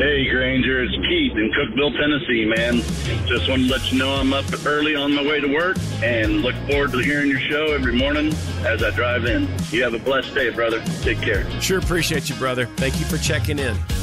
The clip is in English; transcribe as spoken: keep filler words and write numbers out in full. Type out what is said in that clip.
Hey, Granger, it's Keith in Cookeville, Tennessee, man. Just wanted to let you know I'm up early on my way to work and look forward to hearing your show every morning as I drive in. You have a blessed day, brother. Take care. Sure appreciate you, brother. Thank you for checking in.